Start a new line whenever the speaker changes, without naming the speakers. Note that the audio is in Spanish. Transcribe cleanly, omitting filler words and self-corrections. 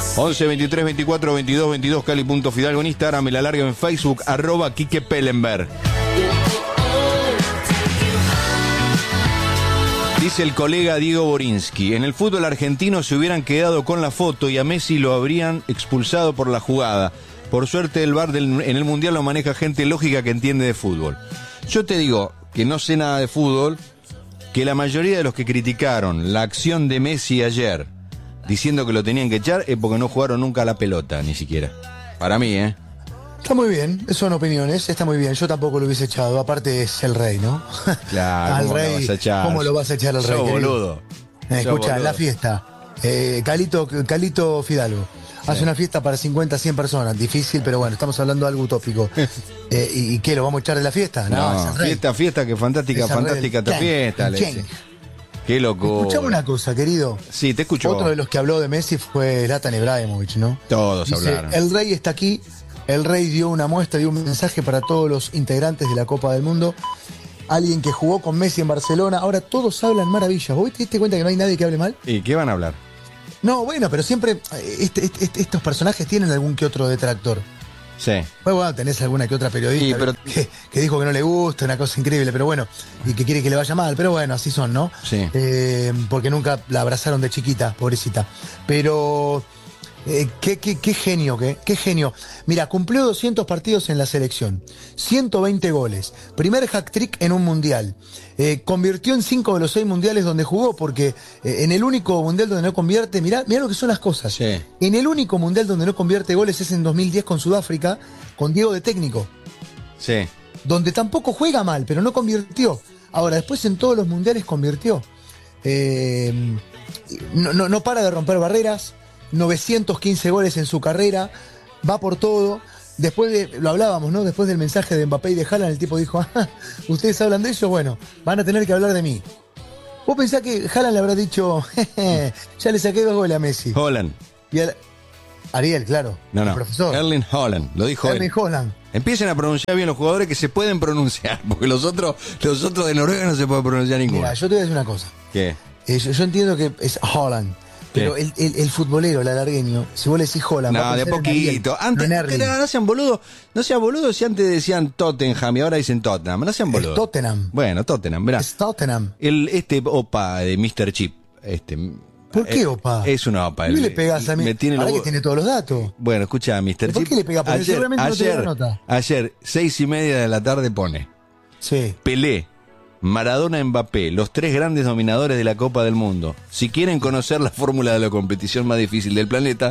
11 23 24 22 22, Cali.Fidalgo en Instagram, me la largo en Facebook, @Quique Pellenberg. Dice el colega Diego Borinsky, en el fútbol argentino se hubieran quedado con la foto y a Messi lo habrían expulsado por la jugada. Por suerte el VAR en el Mundial lo maneja gente lógica que entiende de fútbol. Yo te digo que no sé nada de fútbol, que la mayoría de los que criticaron la acción de Messi ayer, diciendo que lo tenían que echar, es porque no jugaron nunca a la pelota, ni siquiera. Para mí, ¿eh?
Está muy bien, son opiniones, está muy bien. Yo tampoco lo hubiese echado, aparte es el rey, ¿no?
Claro,
al
¿cómo
rey,
lo vas a echar?
¿Cómo lo vas a echar al rey?
Boludo.
Escucha,
boludo.
la fiesta, Calito Fidalgo, hace una fiesta para 50, 100 personas, difícil, pero bueno, estamos hablando de algo utópico. ¿Y qué, lo vamos a echar de la fiesta?
No,
es el rey.
fiesta, que fantástica,
Es el
fantástica
rey.
esta fiesta.
¿Quién?
le
¿Quién?
dice. Qué loco.
Escuchame una cosa, querido.
Sí, te escucho.
Otro de los que habló de Messi fue Zlatan Ibrahimovic, ¿no?
Todos
Dice,
hablaron.
el rey está aquí, el rey dio una muestra, dio un mensaje para todos los integrantes de la Copa del Mundo. Alguien que jugó con Messi en Barcelona, ahora todos hablan maravillas. ¿Vos te diste cuenta que no hay nadie que hable mal?
¿Y qué van a hablar?
No, bueno, pero siempre estos personajes tienen algún que otro detractor.
Sí.
Pues bueno, tenés alguna que otra periodista
Sí, pero-
que dijo que no le gusta, una cosa increíble, pero bueno, y que quiere que le vaya mal, pero bueno, así son, ¿no?
Sí.
Porque nunca la abrazaron de chiquita, pobrecita. Pero qué genio, qué genio. Mira, cumplió 200 partidos en la selección, 120 goles, primer hat-trick en un mundial. Convirtió en 5 de los 6 mundiales donde jugó, porque en el único mundial donde no convierte, mirá lo que son las cosas.
Sí.
En el único mundial donde no convierte goles es en 2010 con Sudáfrica, con Diego de técnico,
Sí.
donde tampoco juega mal, pero no convirtió. Ahora, después en todos los mundiales convirtió. No para de romper barreras, 915 goles en su carrera, va por todo. Lo hablábamos, ¿no? Después del mensaje de Mbappé y de Haaland, el tipo dijo, ustedes hablan de eso, bueno, van a tener que hablar de mí. ¿Vos pensás que Haaland le habrá dicho, ya le saqué 2 goles a Messi?
Holland.
Y Ariel, claro,
No.
el profesor.
Erling Haaland, lo dijo
Erling
él.
Haaland.
Empiecen a pronunciar bien los jugadores que se pueden pronunciar, porque los otros de Noruega no se pueden pronunciar ninguno.
Mira, yo te voy a decir una cosa.
¿Qué?
Yo entiendo que es Haaland, pero el futbolero, el alargueño, si vos le decís Haaland, va
No,
a
de
pensar en Ariel,
poquito.
no
Antes,
en Erling.
no sean boludos. No sean boludos si antes decían Tottenham y ahora dicen Tottenham. No sean
Es
boludos.
Tottenham.
Bueno, Tottenham, mirá.
Es Tottenham.
Este opa de Mr. Chip.
¿Por qué, opa?
Es una opa.
¿Por qué le pegás a mí?
Me tiene
Ahora
los-
que tiene todos los datos.
Bueno, escucha, Mr. Chip.
¿Por qué le pega? Porque seguramente no te dio la nota.
Ayer, 6:30 de la tarde pone
Sí.
Pelé, Maradona, Mbappé, los 3 grandes dominadores de la Copa del Mundo. Si quieren conocer la fórmula de la competición más difícil del planeta,